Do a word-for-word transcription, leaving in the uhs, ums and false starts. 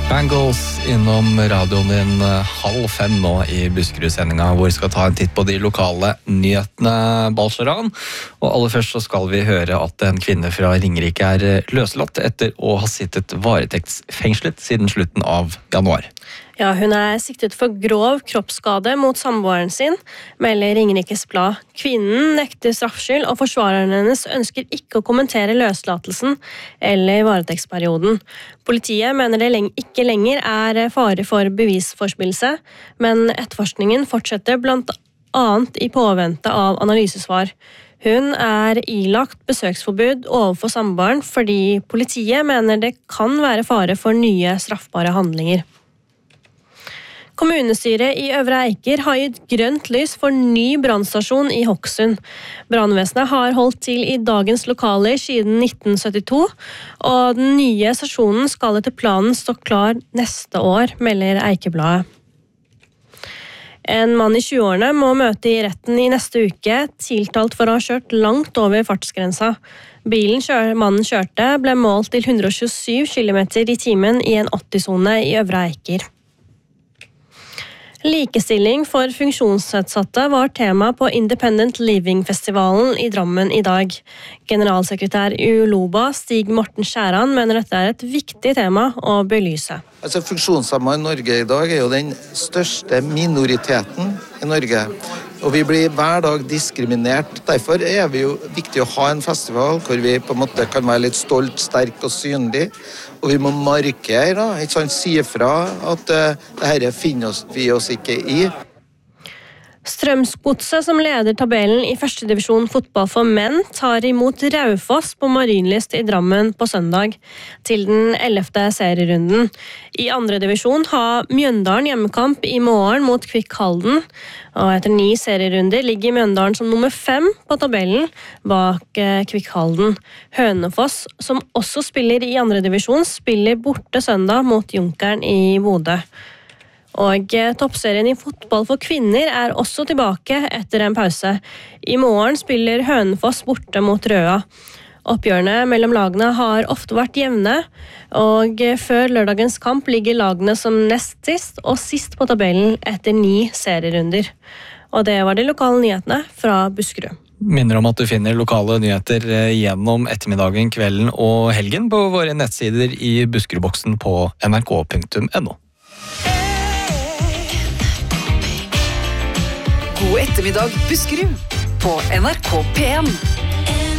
Bangles innom radioen din halv fem nå i Buskerud-sendinga, hvor vi skal ta en titt på de lokale nyhetene, Balsharan. Og aller først så skal vi høre at en kvinne fra Ringerike er løslatt etter å ha sittet varetektsfengslet siden slutten av januar. Ja, hun er siktet for grov kroppsskade mot samboeren sin, melder Ringerikes Blad. Kvinnen nekter straffskyld, og forsvareren hennes ønsker ikke å kommentere løslatelsen eller varetektsperioden. Politiet mener det ikke lenger er fare for bevisforspillelse, men etterforskningen fortsetter blant annet i påvente av analysesvar. Hun er ilagt besøksforbud overfor samboeren fordi politiet mener det kan være fare for nye straffbare handlinger. Kommunestyret i Øvre Eiker har gitt grønt lys for ny brannstasjon i Hokksund. Brannvesenet har holdt til i dagens lokaler siden nitten syttito, og den nye stasjonen skal etter planen stå klar neste år, melder Eikerbladet. En mann i tjueårene må møte i retten i neste uke, tiltalt for å ha kjørt langt over fartsgrensa. Bilen kjør, mannen kjørte ble målt til hundre og tjuesyv kilometer i timen i en åtti-sone i Øvre Eiker. Likestilling for funksjonsnedsatte var tema på Independent Living-festivalen i Drammen i dag. Generalsekretær i Uloba, Stig Morten Skjæran, mener dette er et viktig tema å belyse. Altså, funksjonshemmede i Norge i dag er jo den største minoriteten i Norge, og vi blir hver dag diskriminert. Derfor er det jo viktig å ha en festival hvor vi på en måte kan være litt stolt, sterk og synlig, og vi må markere, da, ikke sant, si fra at uh, dette finner oss, vi oss ikke i. Strømsgodset, som leder tabellen i første divisjon fotball for menn, tar imot Raufoss på Marienlyst i Drammen på søndag til den ellevte serierunden. I andre divisjon har Mjøndalen hjemmekamp i morgen mot Kvikk Halden, og etter ni serierunder ligger Mjøndalen som nummer fem på tabellen bak Kvikk Halden. Hønefoss, som også spiller i andre divisjon, spiller borte søndag mot Junkeren i Bodø. Og toppserien i fotball for kvinner er også tilbake etter en pause. I morgen spiller Hønefoss borte mot Røa. Oppgjørene mellom lagene har ofte vært jevne, og før lørdagens kamp ligger lagene som nest sist og sist på tabellen etter ni serierunder. Og det var de lokale nyhetene fra Buskerud. Minner om at du finner lokale nyheter gjennom ettermiddagen, kvelden og helgen på våre nettsider i Buskerudboksen på n r k punktum n o. God ettermiddag, Buskerud, på N R K P en.